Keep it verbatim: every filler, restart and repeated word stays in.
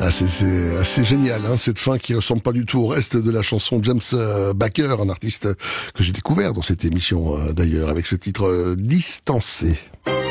Ah, c'est, c'est assez génial, hein, cette fin qui ressemble pas du tout au reste de la chanson. James Baker, un artiste que j'ai découvert dans cette émission euh, d'ailleurs, avec ce titre euh, Distancé.